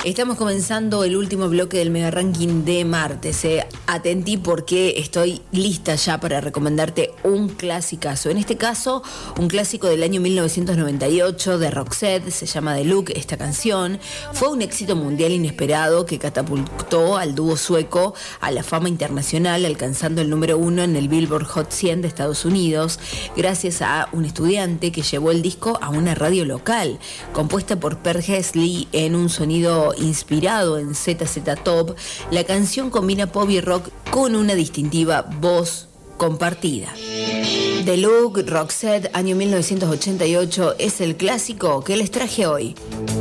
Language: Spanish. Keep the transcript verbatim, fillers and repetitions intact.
Estamos comenzando el último bloque del Mega Ranking de martes. Eh. Atentí porque estoy lista ya para recomendarte un clasicazo. En este caso, un clásico del año mil novecientos noventa y ocho de Roxette, se llama The Look. Esta canción fue un éxito mundial inesperado que catapultó al dúo sueco a la fama internacional, alcanzando el número uno en el Billboard Hot cien de Estados Unidos, gracias a un estudiante que llevó el disco a una radio local, compuesta por Per Gessle en un sonido inspirado en Z Z Top. La canción combina pop y rock con una distintiva voz compartida. The Look, Roxette, año mil novecientos ochenta y ocho, es el clásico que les traje hoy.